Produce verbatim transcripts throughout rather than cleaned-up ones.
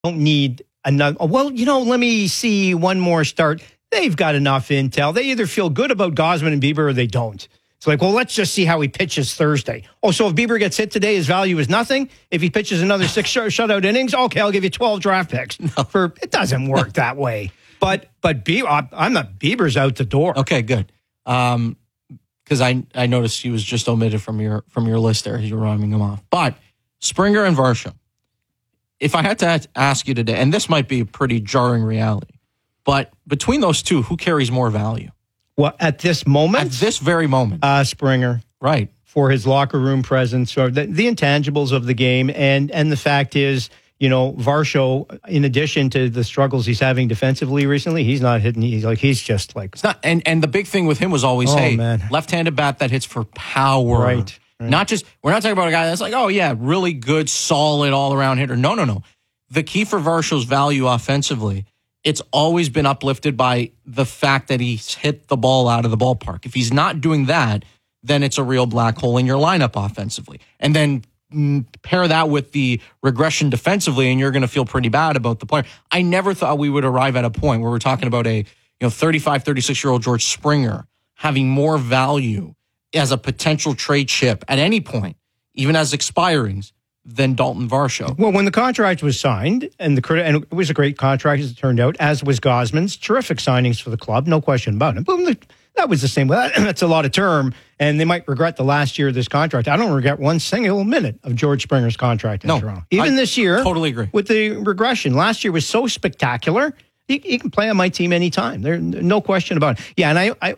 don't need another. Well, you know, let me see one more start. They've got enough intel. They either feel good about Gausman and Bieber or they don't. It's like, well, let's just see how he pitches Thursday. Oh, so if Bieber gets hit today, his value is nothing. If he pitches another six sh- shutout innings, okay, I'll give you twelve draft picks. No. For it doesn't work that way. But but Bieber, I'm not. Bieber's out the door. Okay, good. Um, because I I noticed he was just omitted from your from your list there. You're rhyming him off. But Springer and Varsho. If I had to ask you today, and this might be a pretty jarring reality, but between those two, who carries more value? Well, at this moment? At this very moment. Uh, Springer. Right. For his locker room presence, or the, the intangibles of the game. And and the fact is, you know, Varsho, in addition to the struggles he's having defensively recently, he's not hitting. He's like, he's just like. It's not, and, and the big thing with him was always, oh, hey, man. left-handed bat that hits for power. Right. Right. Not just, we're not talking about a guy that's like, oh, yeah, really good, solid, all-around hitter. No, no, no. The key for Varsho's value offensively, it's always been uplifted by the fact that he's hit the ball out of the ballpark. If he's not doing that, then it's a real black hole in your lineup offensively. And then mm, pair that with the regression defensively, and you're going to feel pretty bad about the player. I never thought we would arrive at a point where we're talking about a you know thirty-five, thirty-six-year-old George Springer having more value as a potential trade chip at any point, even as expirings, than Dalton Varsho. Well, when the contract was signed, and the and it was a great contract as it turned out, as was Gausman's, terrific signings for the club, no question about it. But that was the same. That's a lot of term, and they might regret the last year of this contract. I don't regret one single minute of George Springer's contract in no, Toronto. Even I this year, totally agree with the regression. Last year was so spectacular. He, he can play on my team anytime. There's no question about it. Yeah, and I, I,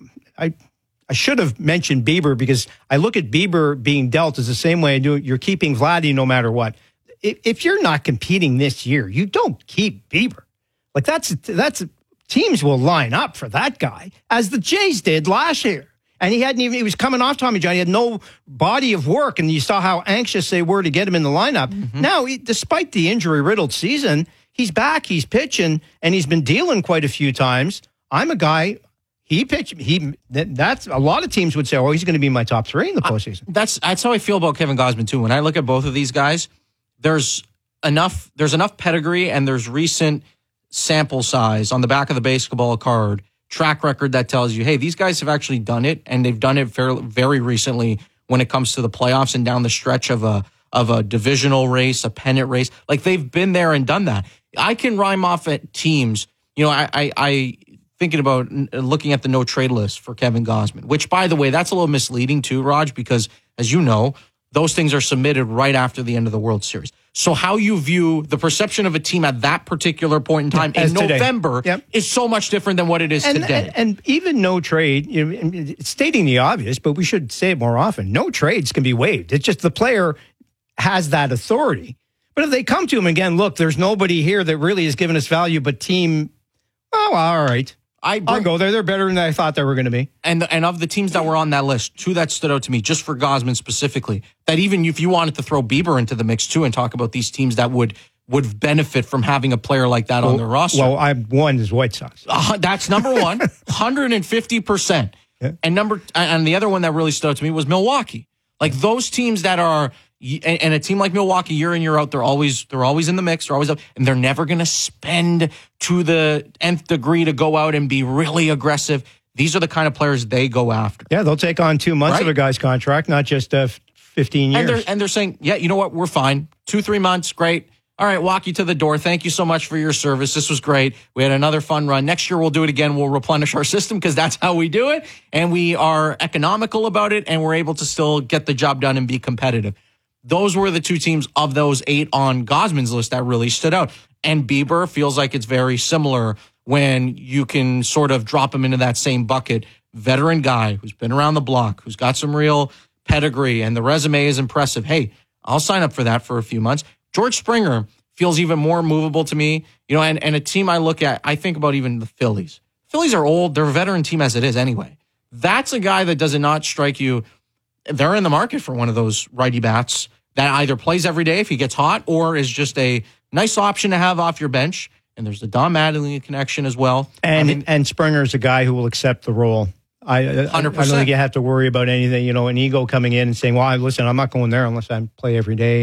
I, I should have mentioned Bieber because I look at Bieber being dealt as the same way I do. You're keeping Vladdy no matter what. If, if you're not competing this year, you don't keep Bieber. Like that's that's teams will line up for that guy as the Jays did last year. And he hadn't even, he was coming off Tommy John. He had no body of work. And you saw how anxious they were to get him in the lineup. Mm-hmm. Now, he, despite the injury riddled season, he's back, he's pitching, and he's been dealing quite a few times. I'm a guy, he pitched, he, that, that's, a lot of teams would say, oh, he's going to be my top three in the postseason. I, that's, that's how I feel about Kevin Gausman, too. When I look at both of these guys, there's enough, there's enough pedigree and there's recent sample size on the back of the basketball card, track record that tells you, hey, these guys have actually done it, and they've done it very, very recently when it comes to the playoffs and down the stretch of a of a divisional race, a pennant race. Like, they've been there and done that. I can rhyme off at teams. You know, I, I, I thinking about looking at the no trade list for Kevin Gausman, which, by the way, that's a little misleading too, Raj, because as you know, those things are submitted right after the end of the World Series. So how you view the perception of a team at that particular point in time in today. November yep. is so much different than what it is and, today. And, and even no trade, you know, stating the obvious, but we should say it more often, no trades can be waived. It's just the player has that authority. But if they come to him again, look, there's nobody here that really has given us value, but team, oh, all right. I bring, I'll go there. They're better than I thought they were going to be. And and of the teams that were on that list, two that stood out to me, just for Gausman specifically, that even if you wanted to throw Bieber into the mix too and talk about these teams that would would benefit from having a player like that well, on their roster. Well, I one is White Sox. Uh, that's number one, one hundred fifty percent. Yeah. And number and the other one that really stood out to me was Milwaukee. Like those teams that are, and a team like Milwaukee, year in, year out, they're always they're always in the mix. They're always up, and they're never going to spend to the nth degree to go out and be really aggressive. These are the kind of players they go after. Yeah, they'll take on two months right? of a guy's contract, not just uh, fifteen years. And they're, and they're saying, yeah, you know what? We're fine. Two, three months, great. All right, walk you to the door. Thank you so much for your service. This was great. We had another fun run. Next year, we'll do it again. We'll replenish our system because that's how we do it. And we are economical about it, and we're able to still get the job done and be competitive. Those were the two teams of those eight on Gausman's list that really stood out. And Bieber feels like it's very similar when you can sort of drop him into that same bucket. Veteran guy who's been around the block, who's got some real pedigree, and the resume is impressive. Hey, I'll sign up for that for a few months. George Springer feels even more movable to me. You know, and, and a team I look at, I think about even the Phillies. Phillies are old. They're a veteran team as it is anyway. That's a guy that does not strike you. They're in the market for one of those righty bats that either plays every day if he gets hot or is just a nice option to have off your bench. And there's the Don Mattingly connection as well. And I mean, and Springer's a guy who will accept the role. I, I, I don't think you have to worry about anything, you know, an ego coming in and saying, well, listen, I'm not going there unless I play every day. And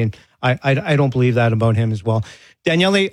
I, I, I don't believe that about him as well. Daniele,